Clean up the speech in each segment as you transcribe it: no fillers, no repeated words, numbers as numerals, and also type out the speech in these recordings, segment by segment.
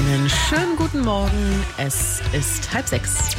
Einen schönen guten Morgen. Es ist 5:30.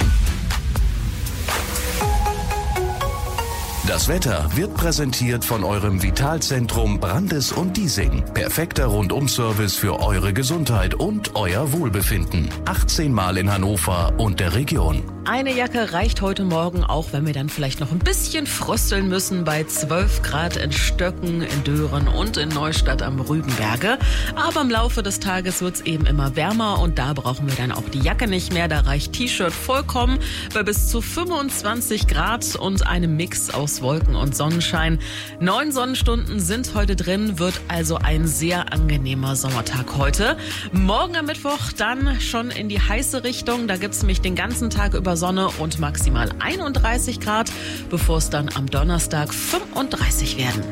Das Wetter wird präsentiert von eurem Vitalzentrum Brandes und Diesing. Perfekter Rundum-Service für eure Gesundheit und euer Wohlbefinden. 18 Mal in Hannover und der Region. Eine Jacke reicht heute Morgen, auch wenn wir dann vielleicht noch ein bisschen frösteln müssen bei 12 Grad in Stöcken, in Dören und in Neustadt am Rübenberge. Aber im Laufe des Tages wird's eben immer wärmer und da brauchen wir dann auch die Jacke nicht mehr. Da reicht T-Shirt vollkommen bei bis zu 25 Grad und einem Mix aus Wolken und Sonnenschein. 9 Sonnenstunden sind heute drin, wird also ein sehr angenehmer Sommertag heute. Morgen am Mittwoch dann schon in die heiße Richtung. Da gibt's nämlich den ganzen Tag über Sonne und maximal 31 Grad, bevor es dann am Donnerstag 35 werden.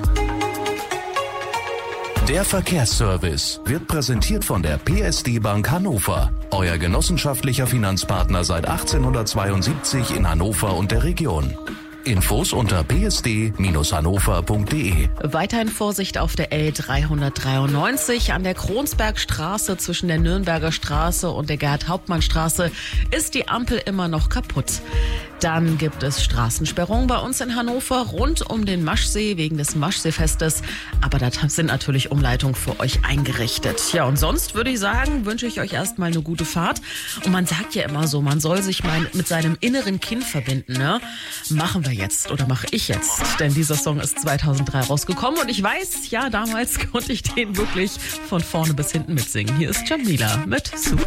Der Verkehrsservice wird präsentiert von der PSD Bank Hannover. Euer genossenschaftlicher Finanzpartner seit 1872 in Hannover und der Region. Infos unter psd-hannover.de. Weiterhin Vorsicht auf der L393 an der Kronsbergstraße zwischen der Nürnberger Straße und der Gerhard-Hauptmann-Straße ist die Ampel immer noch kaputt. Dann gibt es Straßensperrungen bei uns in Hannover rund um den Maschsee wegen des Maschseefestes. Aber da sind natürlich Umleitungen für euch eingerichtet. Ja, und sonst würde ich sagen, wünsche ich euch erstmal eine gute Fahrt. Und man sagt ja immer so, man soll sich mal mit seinem inneren Kind verbinden, ne? Machen wir jetzt oder mache ich jetzt? Denn dieser Song ist 2003 rausgekommen und ich weiß, ja, damals konnte ich den wirklich von vorne bis hinten mitsingen. Hier ist Jamila mit Super.